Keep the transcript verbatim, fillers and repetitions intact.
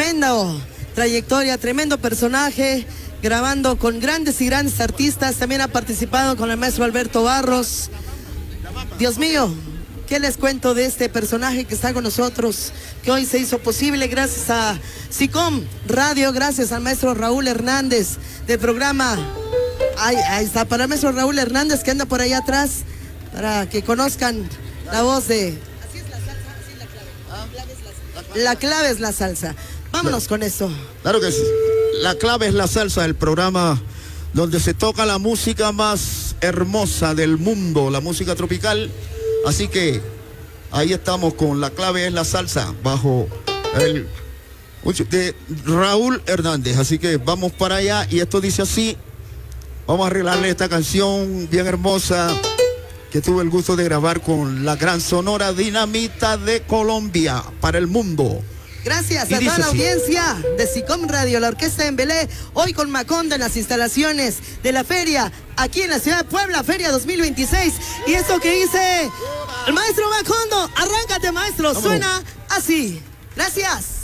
tremenda trayectoria, tremendo personaje, grabando con grandes y grandes artistas. También ha participado con el maestro Alberto Barros. Dios mío, ¿qué les cuento de este personaje que está con nosotros? Que hoy se hizo posible gracias a SICOM Radio, gracias al maestro Raúl Hernández del programa. Ahí, ahí está, para el maestro Raúl Hernández que anda por allá atrás, para que conozcan la voz de... Así es la salsa, así es la clave. La clave es la salsa. La clave es la salsa. Vámonos con eso. Claro que sí. La clave es la salsa, el programa donde se toca la música más hermosa del mundo, la música tropical. Así que ahí estamos con La clave es la salsa, bajo el de Raúl Hernández. Así que vamos para allá y esto dice así. Vamos a arreglarle esta canción bien hermosa que tuve el gusto de grabar con la gran Sonora Dinamita de Colombia para el mundo. Gracias a toda la audiencia de SICOM Radio, la orquesta en Belé, hoy con Macondo en las instalaciones de la feria, aquí en la ciudad de Puebla, Feria dos mil veintiséis. Y esto que dice el maestro Macondo, arráncate maestro, suena así. Gracias.